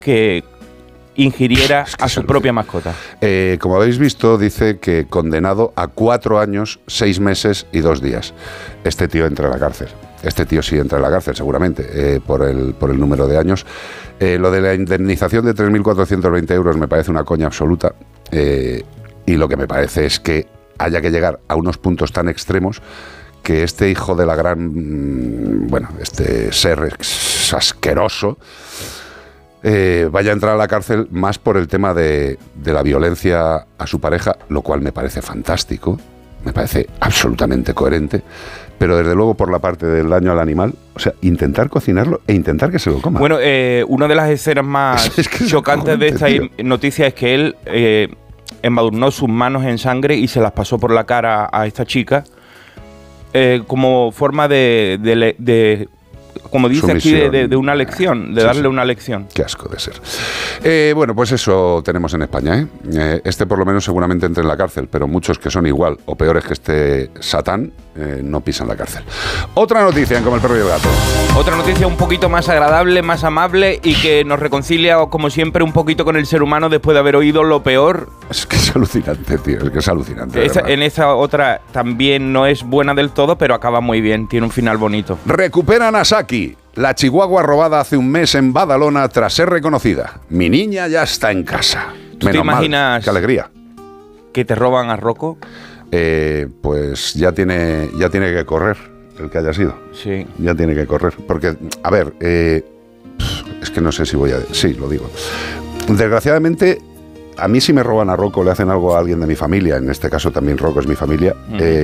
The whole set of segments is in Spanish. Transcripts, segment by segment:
que ingiriera a su propia mascota. Como habéis visto, dice que condenado a 4 años, 6 meses y 2 días. Este tío entra a la cárcel. Este tío sí entra a la cárcel, seguramente, por el número de años. Lo de la indemnización de 3.420 euros me parece una coña absoluta. Y lo que me parece es que haya que llegar a unos puntos tan extremos que este hijo de la gran... este ser asqueroso vaya a entrar a la cárcel más por el tema de la violencia a su pareja, lo cual me parece fantástico, me parece absolutamente coherente, pero desde luego por la parte del daño al animal, o sea, intentar cocinarlo e intentar que se lo coma. Bueno, una de las escenas más chocantes de esta noticia es que él embadurnó sus manos en sangre y se las pasó por la cara a esta chica como forma de como dice sumisión, aquí, de una lección, de darle una lección. Qué asco de ser. Bueno, pues eso tenemos en España, ¿eh? Este por lo menos seguramente entre en la cárcel, pero muchos que son igual o peores que este Satán no pisan la cárcel. Otra noticia en Como el perro y el gato. Otra noticia un poquito más agradable, más amable y que nos reconcilia, como siempre, un poquito con el ser humano después de haber oído lo peor. Es que es alucinante, tío, es que es alucinante. En esta otra también no es buena del todo, pero acaba muy bien, tiene un final bonito. Recuperan a Saki, la chihuahua robada hace un mes en Badalona tras ser reconocida. Mi niña ya está en casa. ¿Tú te imaginas? Qué alegría. ¿Que te roban a Rocco? Pues ya tiene que correr el que haya sido. Sí. Ya tiene que correr. Porque, a ver, es que no sé si voy a... Sí, lo digo. Desgraciadamente, a mí si me roban a Rocco, le hacen algo a alguien de mi familia, en este caso también Rocco es mi familia,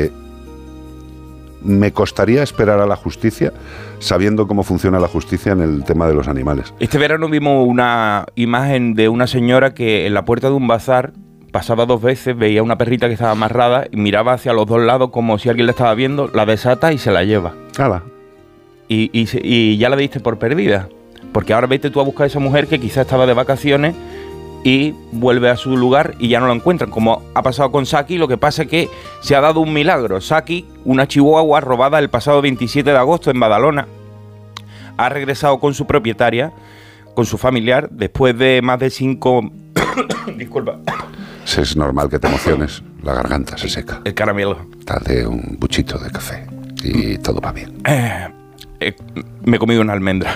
me costaría esperar a la justicia sabiendo cómo funciona la justicia en el tema de los animales. Este verano vimos una imagen de una señora que en la puerta de un bazar pasaba 2 veces, veía una perrita que estaba amarrada y miraba hacia los 2 lados como si alguien la estaba viendo, la desata y se la lleva. ¡Hala! Y ya la diste por perdida. Porque ahora vete tú a buscar a esa mujer que quizás estaba de vacaciones y vuelve a su lugar y ya no la encuentran, como ha pasado con Saki. Lo que pasa es que se ha dado un milagro. Saki, una chihuahua robada el pasado 27 de agosto en Badalona, ha regresado con su propietaria, con su familiar, después de más de 5... Disculpa. Es normal que te emociones, la garganta se seca. El caramelo. Dale un buchito de café y todo va bien. Me he comido una almendra.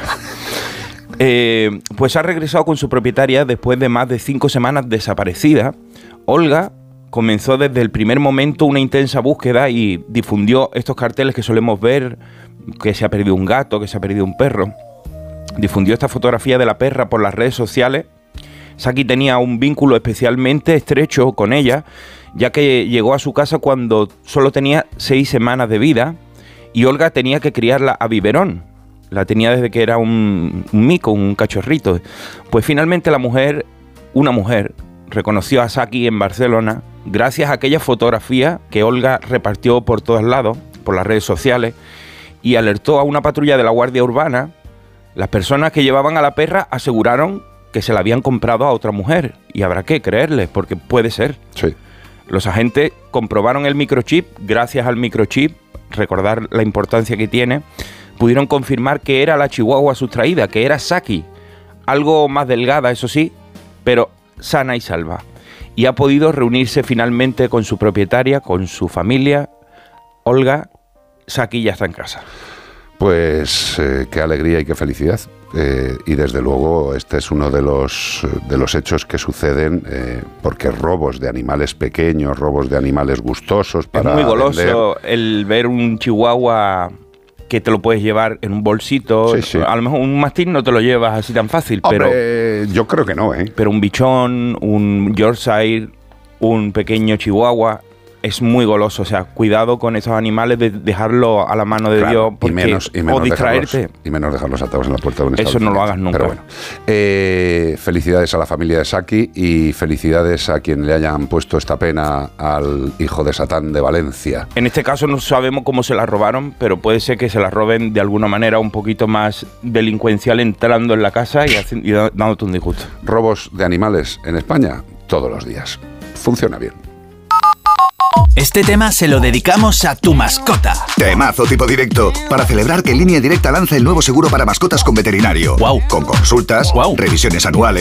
Pues ha regresado con su propietaria después de más de 5 semanas desaparecida. Olga comenzó desde el primer momento una intensa búsqueda y difundió estos carteles que solemos ver, que se ha perdido un gato, que se ha perdido un perro. Difundió esta fotografía de la perra por las redes sociales. Saki tenía un vínculo especialmente estrecho con ella, ya que llegó a su casa cuando solo tenía 6 semanas de vida y Olga tenía que criarla a biberón. La tenía desde que era un mico, un cachorrito. Pues finalmente una mujer, reconoció a Saki en Barcelona gracias a aquella fotografía que Olga repartió por todos lados, por las redes sociales, y alertó a una patrulla de la Guardia Urbana. Las personas que llevaban a la perra aseguraron que se la habían comprado a otra mujer. Y habrá que creerles, porque puede ser. Sí. Los agentes comprobaron el microchip. Gracias al microchip, recordar la importancia que tiene, pudieron confirmar que era la chihuahua sustraída, que era Saki. Algo más delgada, eso sí, pero sana y salva. Y ha podido reunirse finalmente con su propietaria, con su familia. Olga, Saki ya está en casa. Pues qué alegría y qué felicidad. Y desde luego este es uno de los hechos que suceden porque robos de animales pequeños, robos de animales gustosos para es muy goloso vender. El ver un chihuahua que te lo puedes llevar en un bolsito. Sí, sí. A lo mejor un mastín no te lo llevas así tan fácil. Hombre, pero yo creo que no, ¿eh? Pero un bichón, un Yorkshire, un pequeño chihuahua, es muy goloso. O sea, cuidado con esos animales de dejarlo a la mano de Dios. Porque, y menos o distraerte. Menos dejarlos atados en la puerta de un establecimiento. Eso no lo hagas nunca. Pero bueno, felicidades a la familia de Saki y felicidades a quien le hayan puesto esta pena al hijo de Satán de Valencia. En este caso no sabemos cómo se la robaron, pero puede ser que se la roben de alguna manera un poquito más delincuencial, entrando en la casa y dándote un disgusto. Robos de animales en España todos los días. Funciona bien. Este tema se lo dedicamos a tu mascota. Temazo tipo directo, para celebrar que Línea Directa lanza el nuevo seguro para mascotas con veterinario. Wow. Con consultas, revisiones anuales,